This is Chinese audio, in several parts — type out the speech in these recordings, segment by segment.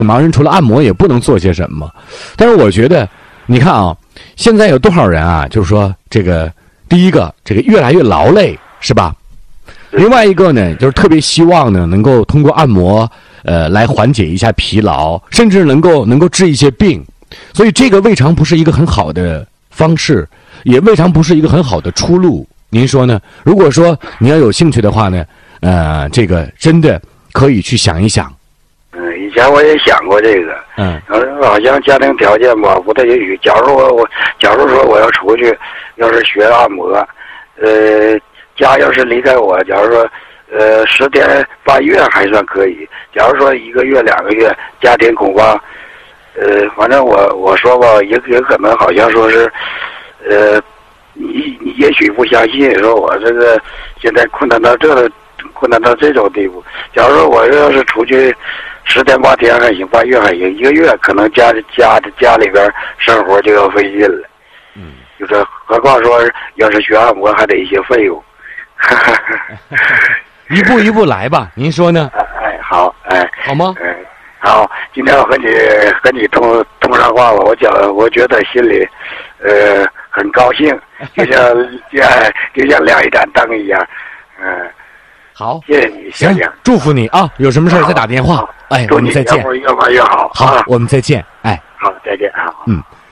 盲人除了按摩也不能做些什么。但是我觉得，你看啊，现在有多少人啊，就是说这个第一个，这个越来越劳累，是吧？另外一个呢，就是特别希望呢，能够通过按摩，来缓解一下疲劳，甚至能够治一些病。所以这个未尝不是一个很好的方式，也未尝不是一个很好的出路。您说呢？如果说你要有兴趣的话呢，这个真的可以去想一想。 以前我也想过这个，好像家庭条件吧不太允许。假如说我要出去，要是学按摩，家要是离开我，假如说10天半月还算可以。假如说1个月2个月，家庭恐怕，反正我说吧，也可能好像说是，你也许不相信，说我这个现在困难到这种地步。假如说我要是出去10天8天还行，半月还行，1个月可能家里边生活就要费劲了。就是何况说要是学按摩还得一些费用。 一步一步来吧，您说呢？ 好， 好吗？ 好，今天我和你通上话了，我觉得心里很高兴，就像亮一盏灯一样。 好， 谢谢你， 行，祝福你啊！有什么事再打电话。我们再见。 越玩越好。 好，我们再见。 好，再见。好。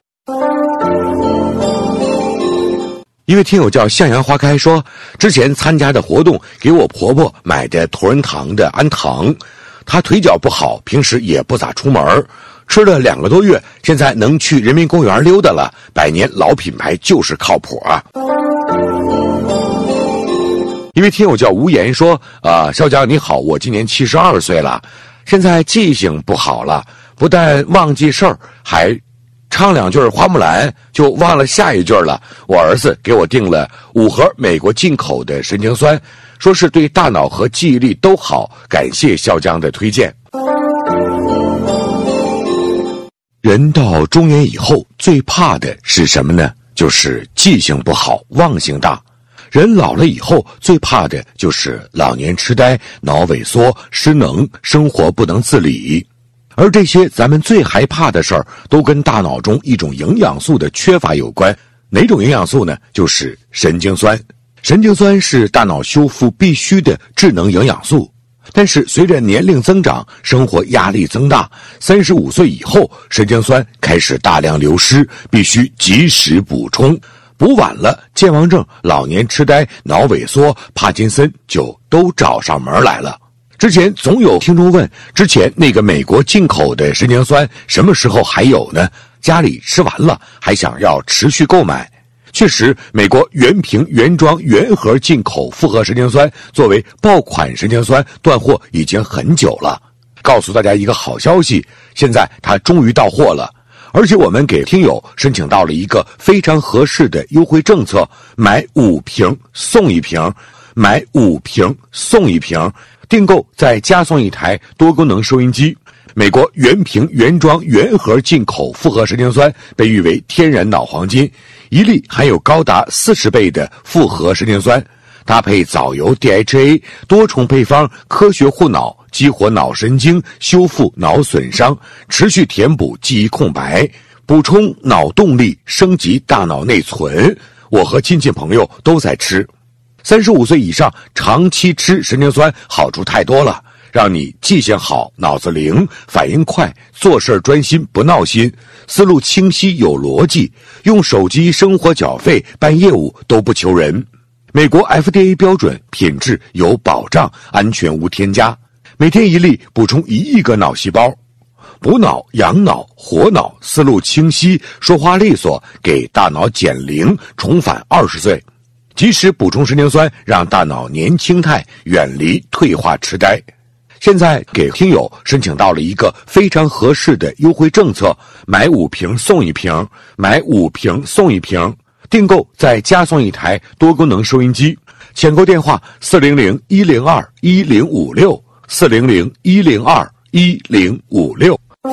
一位听友叫向阳花开说，之前参加的活动给我婆婆买的同仁堂的安糖，她腿脚不好，平时也不咋出门，吃了2个多月，现在能去人民公园溜达了，100年老品牌就是靠谱啊。一位听友叫无言说，少江你好，我今年72岁了，现在记性不好了，不但忘记事儿，还唱2句花木兰就忘了下一句了。我儿子给我订了5盒美国进口的神经酸，说是对大脑和记忆力都好，感谢笑江的推荐。人到中年以后最怕的是什么呢？就是记性不好，忘性大。人老了以后最怕的就是老年痴呆、脑萎缩、失能、生活不能自理。而这些咱们最害怕的事儿，都跟大脑中一种营养素的缺乏有关。哪种营养素呢？就是神经酸。神经酸是大脑修复必须的智能营养素。但是随着年龄增长，生活压力增大，35岁以后，神经酸开始大量流失，必须及时补充。补晚了，健忘症、老年痴呆、脑萎缩、帕金森就都找上门来了。之前总有听众问，之前那个美国进口的神经酸什么时候还有呢？家里吃完了，还想要持续购买。确实，美国原瓶原装原盒进口复合神经酸作为爆款神经酸断货已经很久了。告诉大家一个好消息，现在它终于到货了。而且我们给听友申请到了一个非常合适的优惠政策，买5瓶送1瓶，买5瓶送1瓶，订购再加送1台多功能收音机。美国原瓶原装原盒进口复合神经酸被誉为天然脑黄金，一粒含有高达40倍的复合神经酸，搭配藻油 DHA 多重配方，科学护脑，激活脑神经，修复脑损伤，持续填补记忆空白，补充脑动力，升级大脑内存。我和亲戚朋友都在吃。35岁以上长期吃神经酸好处太多了，让你记性好，脑子灵，反应快，做事专心不闹心，思路清晰有逻辑，用手机生活缴费办业务都不求人。美国 FDA 标准，品质有保障，安全无添加。每天1粒，补充1亿个脑细胞，补脑、养脑、活脑，思路清晰，说话利索，给大脑减龄，重返20岁。及时补充神经酸，让大脑年轻态，远离退化痴呆。现在给听友申请到了一个非常合适的优惠政策，买5瓶送1瓶，买5瓶送1瓶，订购再加送1台多功能收音机。抢购电话400-102-1056 400-102-1056。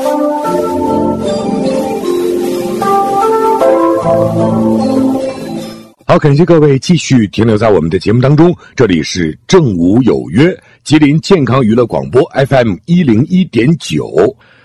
好，感谢各位继续停留在我们的节目当中，这里是正午有约，吉林健康娱乐广播 FM101.9。